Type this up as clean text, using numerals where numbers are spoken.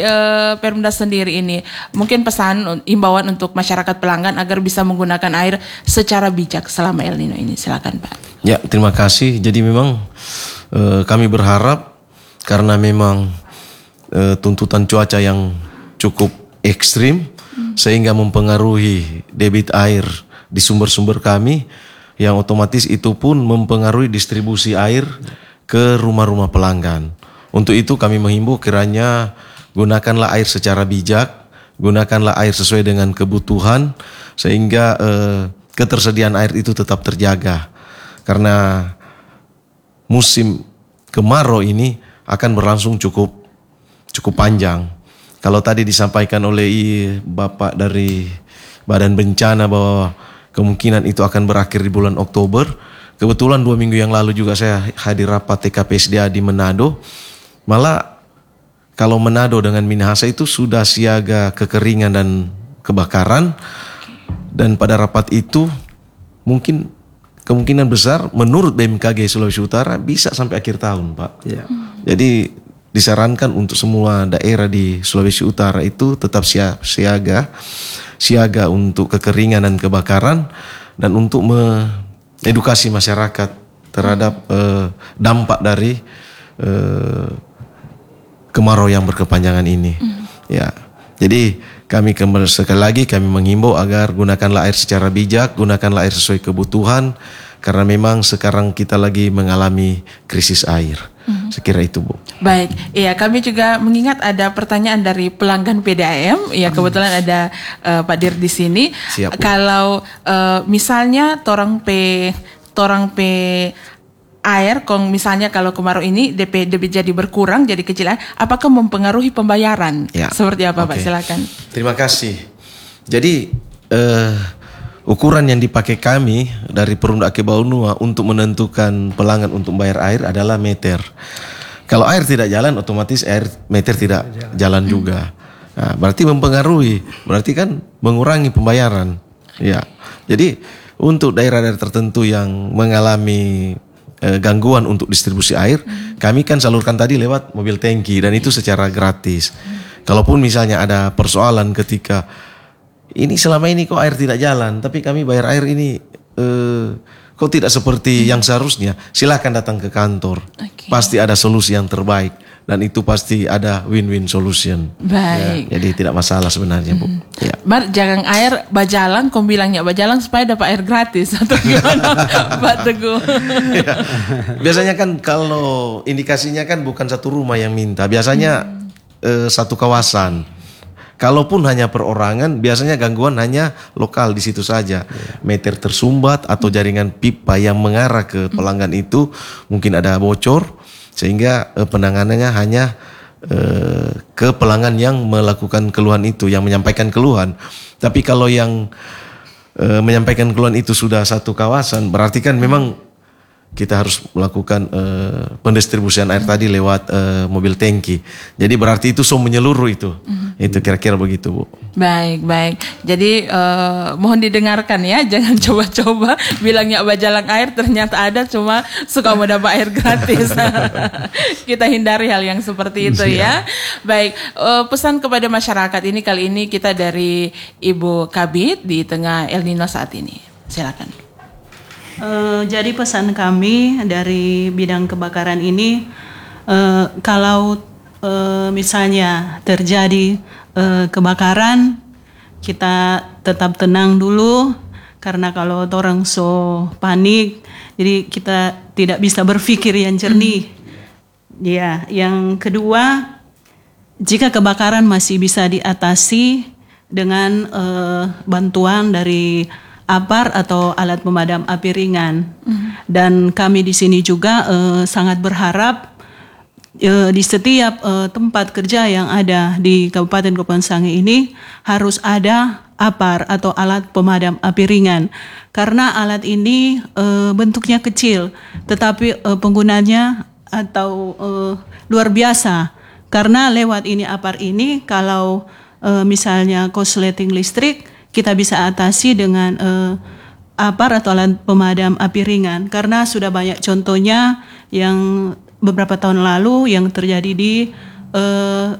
Perumda sendiri ini mungkin pesan imbauan untuk masyarakat pelanggan agar bisa menggunakan air secara bijak selama El Nino ini. Silakan Pak. Ya, terima kasih. Jadi memang kami berharap karena memang tuntutan cuaca yang cukup ekstrim sehingga mempengaruhi debit air di sumber-sumber kami, yang otomatis itu pun mempengaruhi distribusi air ke rumah-rumah pelanggan. Untuk itu kami menghimbau kiranya gunakanlah air secara bijak, gunakanlah air sesuai dengan kebutuhan sehingga ketersediaan air itu tetap terjaga. Karena musim kemarau ini akan berlangsung cukup panjang. Kalau tadi disampaikan oleh Bapak dari Badan Bencana bahwa kemungkinan itu akan berakhir di bulan Oktober. Kebetulan 2 minggu yang lalu juga saya hadir rapat TKPSDA di Manado. Malah kalau Manado dengan Minahasa itu sudah siaga kekeringan dan kebakaran. Dan pada rapat itu mungkin kemungkinan besar menurut BMKG Sulawesi Utara bisa sampai akhir tahun, Pak. Ya. Jadi disarankan untuk semua daerah di Sulawesi Utara itu tetap siaga untuk kekeringan dan kebakaran, dan untuk mengedukasi masyarakat terhadap dampak dari kemarau yang berkepanjangan ini. Ya, jadi kami sekali lagi kami menghimbau agar gunakanlah air secara bijak, gunakanlah air sesuai kebutuhan, karena memang sekarang kita lagi mengalami krisis air. Sekira itu, Bu. Baik, iya kami juga mengingat ada pertanyaan dari pelanggan PDAM. Ya kebetulan ada Pak Dir di sini. Siap, Bu. Kalau misalnya torang pe air, misalnya kalau kemarau ini DP jadi berkurang, jadi kecil, apakah mempengaruhi pembayaran? Ya. Seperti apa, Pak? Silakan. Terima kasih. Jadi ukuran yang dipakai kami dari Perumda Aceh Bau Nua untuk menentukan pelanggan untuk bayar air adalah meter. Kalau air tidak jalan, otomatis meter tidak jalan juga. Nah, berarti mempengaruhi, berarti kan mengurangi pembayaran. Ya, jadi untuk daerah-daerah tertentu yang mengalami gangguan untuk distribusi air, kami kan salurkan tadi lewat mobil tangki dan itu secara gratis. Kalaupun misalnya ada persoalan ketika ini selama ini kok air tidak jalan, tapi kami bayar air ini kok tidak seperti yang seharusnya, silakan datang ke kantor. Pasti ada solusi yang terbaik dan itu pasti ada win-win solution. Baik. Ya, jadi tidak masalah sebenarnya, Bu. Ya. Bar, jangan air bajalang, kau bilangnya bajalang supaya dapat air gratis atau gimana, Pak Teguh? Ya. Biasanya kan kalau indikasinya kan bukan satu rumah yang minta, biasanya satu kawasan. Kalaupun hanya perorangan, biasanya gangguan hanya lokal di situ saja. Meter tersumbat atau jaringan pipa yang mengarah ke pelanggan itu mungkin ada bocor, sehingga penanganannya hanya ke pelanggan yang melakukan keluhan itu, yang menyampaikan keluhan. Tapi kalau yang menyampaikan keluhan itu sudah satu kawasan, berarti kan memang kita harus melakukan pendistribusian air tadi lewat mobil tangki. Jadi berarti itu menyeluruh itu. Itu kira-kira begitu, Bu. Baik. Jadi mohon didengarkan ya, jangan coba-coba bilangnya bajalang air ternyata ada cuma suka mau dapat air gratis. Kita hindari hal yang seperti itu ya. Baik, pesan kepada masyarakat ini kali ini kita dari Ibu Kabid di tengah El Nino saat ini. Silakan. Jadi pesan kami dari bidang kebakaran ini, kalau misalnya terjadi kebakaran, kita tetap tenang dulu, karena kalau orang panik, jadi kita tidak bisa berpikir yang jernih. Ya, yang kedua, jika kebakaran masih bisa diatasi dengan bantuan dari APAR atau alat pemadam api ringan. Dan kami di sini juga sangat berharap di setiap tempat kerja yang ada di Kabupaten Kepulauan Sangihe ini harus ada APAR atau alat pemadam api ringan. Karena alat ini bentuknya kecil, tetapi penggunanya atau luar biasa. Karena lewat ini APAR ini, kalau misalnya korsleting listrik, kita bisa atasi dengan APAR atau alat pemadam api ringan, karena sudah banyak contohnya yang beberapa tahun lalu yang terjadi di